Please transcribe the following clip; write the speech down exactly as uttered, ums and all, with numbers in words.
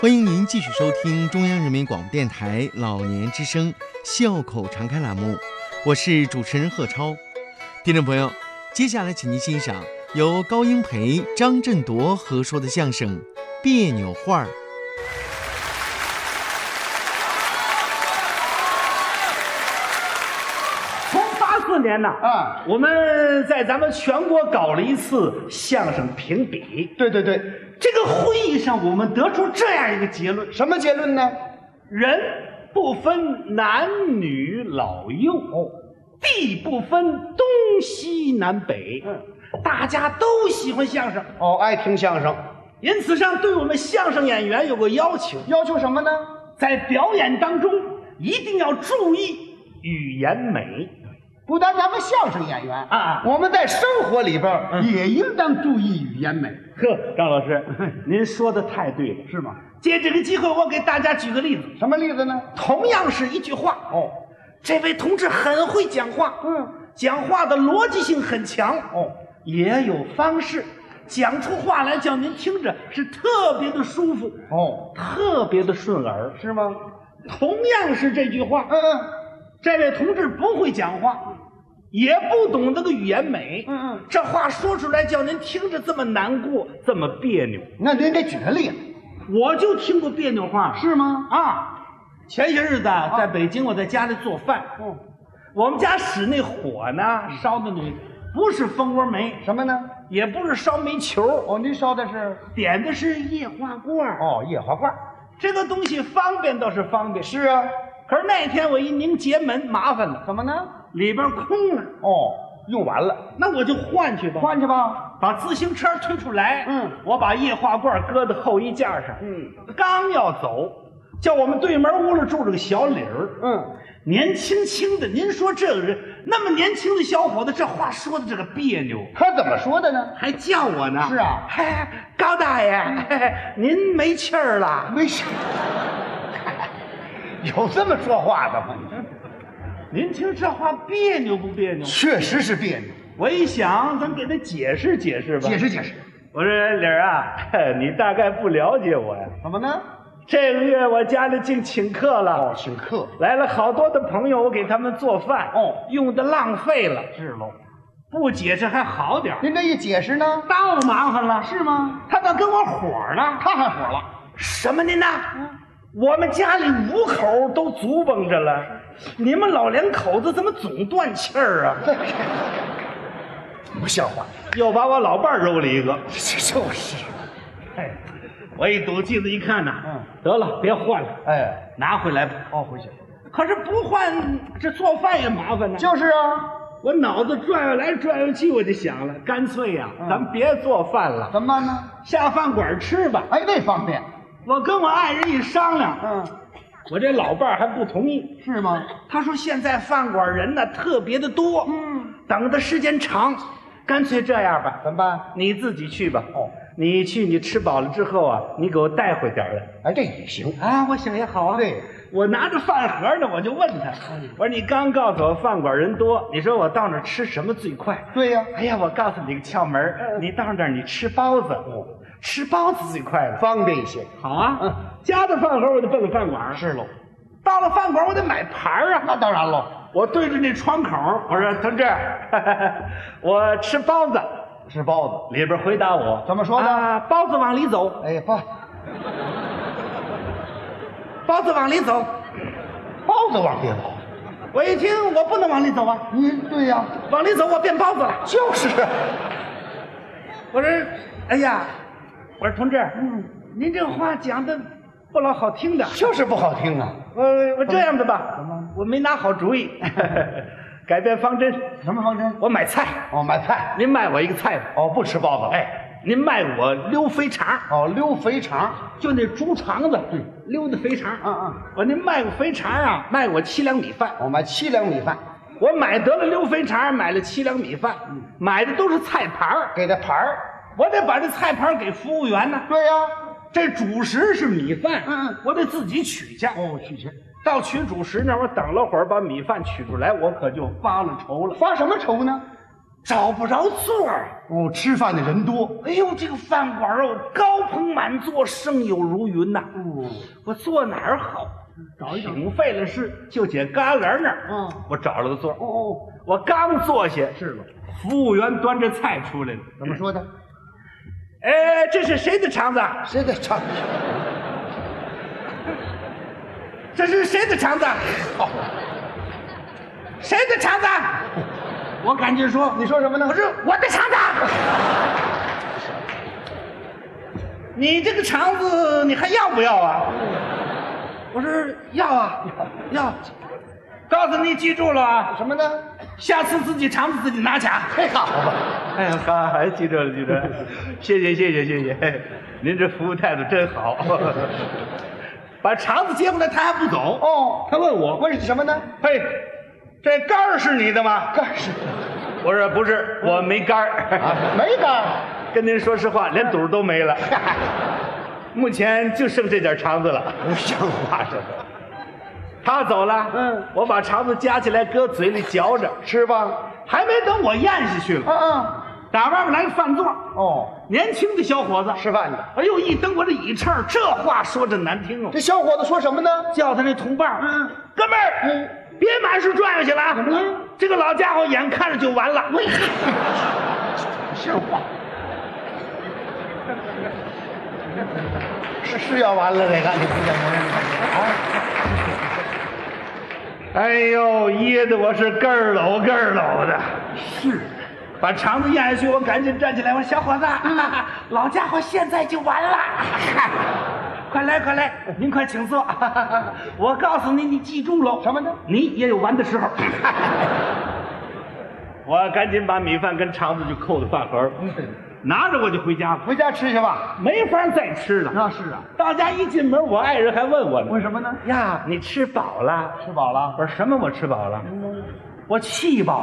欢迎您继续收听中央人民广播电台老年之声笑口常开栏目，我是主持人贺超。听众朋友，接下来请您欣赏由高英培、张振铎合说的相声《别扭话》。 从八四年呢，啊，我们在咱们全国搞了一次相声评比。 对对对， 这个会议上我们得出这样一个结论， 什么结论呢？ 人不分男女老幼，哦，地不分东西南北，嗯，大家都喜欢相声， 哦，爱听相声。 因此上对我们相声演员有个要求， 要求什么呢？ 在表演当中一定要注意语言美。 不单咱们相声演员啊， 我们在生活里边也应当注意语言美。 呵，张老师，您说的太对了，是吗？借这个机会，我给大家举个例子。 什么例子呢？ 同样是一句话，哦，这位同志很会讲话，嗯，讲话的逻辑性很强，哦，也有方式，讲出话来叫您听着是特别的舒服，哦，特别的顺耳， 是吗？ 同样是这句话， 嗯嗯， 这位同志不会讲话，也不懂这个语言美，嗯嗯，这话说出来叫您听着这么难过，这么别扭。 那您得举个例子。 我就听过别扭话， 是吗？ 啊，前些日子啊，在北京，我在家里做饭，嗯，我们家使那火呢，烧的那不是蜂窝煤， 什么呢？ 也不是烧煤球， 哦，您烧的是点的是液化罐。 哦，液化罐， 这个东西方便倒是方便， 是啊。 可是那天我一拧节门，麻烦了， 怎么呢？ 里边空了， 哦，用完了， 那我就换去吧， 换去吧， 把自行车推出来，嗯，我把液化罐搁在后衣架上，嗯，刚要走，叫我们对门屋里住着个小李儿，嗯，年轻轻的，您说这个人那么年轻的小伙子，这话说的这个别扭， 他怎么说的呢？ 还叫我呢， 是啊， 嘿，高大爷，嘿嘿，您没气儿了？ 没气儿。有这么说话的吗？ 您听这话别扭不别扭？ 确实是别扭。 我一想，咱给他解释解释吧。 解释解释。 我说李儿啊，你大概不了解我呀。 怎么呢？ 这个月我家里净请客了。 哦，请客来了好多的朋友，我给他们做饭。 哦， 用的浪费了。 是喽。 不解释还好点。 您这一解释呢， 倒麻烦了。 是吗？ 他倒跟我火了。 他还火了。 什么您呢？嗯，我们家里五口都足绷着了，你们老两口子怎么总断气儿啊？ 不像话！ 又把我老伴儿揉了一个。 就是， 哎，我一赌镜子一看呐，嗯，得了，别换了， 哎， 拿回来吧。 哦，回去。 可是不换，这做饭也麻烦呢。 就是啊， 我脑子转悠来转悠去，我就想了，干脆呀、啊，嗯、咱别做饭了， 怎么办呢？ 下饭馆吃吧。 哎，那方便。 我跟我爱人一商量， 嗯， 我这老伴儿还不同意。 是吗？ 他说现在饭馆人呢特别的多，嗯，等的时间长，干脆这样吧， 怎么办？ 你自己去吧。哦，你去，你吃饱了之后啊，你给我带回点来。 哎，这也行啊，我想也好啊。 对， 我拿着饭盒呢，我就问他，我说你刚告诉我饭馆人多，你说我到那儿吃什么最快？ 对呀。 哎呀，我告诉你个窍门，你到那儿你吃包子。哦，吃包子最快了， 方便一些。 好啊，嗯，夹着饭盒我就奔饭馆。 是喽， 到了饭馆我得买盘啊。 那当然喽， 我对着那窗口，我说同志，我吃包子。 吃包子。 里边回答我怎么说的？ 啊，包子往里走。 哎，包， 包子往里走， 包子往里走。 我一听，我不能往里走啊。 嗯，对呀， 往里走我变包子了。 就是。 我说，哎呀。我说同志，嗯，您这话讲的不老好听的， 就是不好听啊。 我我这样子吧，怎么？我没拿好主意，改变方针。 什么方针？ 我买菜。哦， 买菜。 您卖我一个菜吧。 哦，不吃包子。 哎，您卖我溜肥肠。 哦，溜肥肠， 就那猪肠子，对，溜的肥肠。嗯嗯。我您卖个肥肠啊，卖我七两米饭。 我买七两米饭。 我买得了溜肥肠，买了七两米饭，嗯，买的都是菜盘儿， 给他盘儿。 我得把这菜盘给服务员呢。 对呀， 这主食是米饭， 嗯嗯， 我得自己取去。 哦，取去。 到取主食那儿，我等了会儿，把米饭取出来，我可就发了愁了。 发什么愁呢？ 找不着座儿。 哦，吃饭的人多。 哎呦，这个饭馆哦，高朋满座，生友如云呐。 哦， 我坐哪儿好？ 找一找。 挺费了事，就解旮旯那儿。 嗯， 我找了个座。 哦哦， 我刚坐下， 是了。 服务员端着菜出来了。 怎么说的？ 哎，这是谁的肠子？ 谁的肠？ 这是谁的肠子？ 好， 谁的肠子？我赶紧说， 你说什么呢？ 我说我的肠子。你这个肠子你还要不要啊？我说要啊，要。告诉你，记住了啊。 什么呢？ 下次自己肠子自己拿去啊。 嘿，好吧。 哎呀，好，还记住了，记住了。谢谢，谢谢，谢谢。您这服务态度真好。把肠子接过来，他还不走。 哦， 他问我， 问你什么呢？ 嘿，这肝儿是你的吗？ 肝是。 我说不是，我没肝儿。 啊，没肝。 跟您说实话，连肚都没了。目前就剩这点肠子了。 不像话，这个。 他走了， 嗯， 我把肠子夹起来，搁嘴里嚼着， 吃吧。 还没等我咽下去了， 嗯嗯。 打外面来个饭座。 哦， 年轻的小伙子吃饭的。 哎呦，一蹬我这椅翅，这话说着难听哦。 这小伙子说什么呢？ 叫他那同伴， 嗯， 哥们儿， 嗯， 别满是转悠去了啊！ 怎么了？ 这个老家伙眼看着就完了。 喂，像话。是是要完了，这个你不讲啊？ 哎呦，噎得我是咯儿搂咯儿搂的。 是。 把肠子咽下去，我赶紧站起来，我说小伙子，嗯、老家伙现在就完了。快来快来，您快请坐。我告诉你，你记住喽。 什么呢？ 你也有完的时候。我赶紧把米饭跟肠子就扣在饭盒，嗯，拿着我就回家了。 回家吃去吧， 没法再吃了。 那是啊。 到家一进门，我爱人还问我呢。 为什么呢？ 呀，你吃饱了？ 吃饱了。 我说什么？我吃饱了？嗯、我气饱。